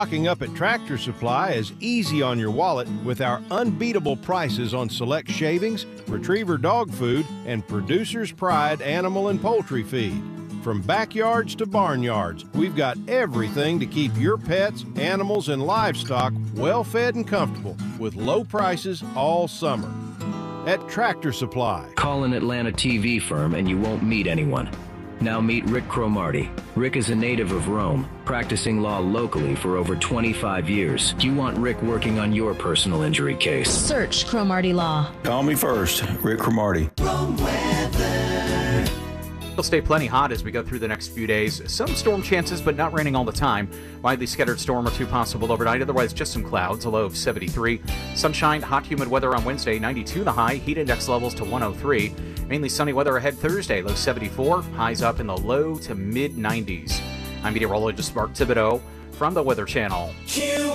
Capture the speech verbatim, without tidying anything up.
Stocking up at Tractor Supply is easy on your wallet with our unbeatable prices on select shavings, retriever dog food, and Producer's Pride animal and poultry feed. From backyards to barnyards, we've got everything to keep your pets, animals, and livestock well fed and comfortable with low prices all summer. At Tractor Supply. Call an Atlanta T V firm and you won't meet anyone. Now meet Rick Cromartie. Rick is a native of Rome, practicing law locally for over twenty-five years. Do you want Rick working on your personal injury case? Search Cromartie Law. Call me first, Rick Cromartie. It'll stay plenty hot as we go through the next few days. Some storm chances, but not raining all the time. Widely scattered storm or two possible overnight. Otherwise, just some clouds, a low of seventy-three. Sunshine, hot, humid weather on Wednesday, ninety-two the high. Heat index levels to one oh three. Mainly sunny weather ahead Thursday, low seventy-four. Highs up in the low to mid nineties. I'm meteorologist Mark Thibodeau from the Weather Channel.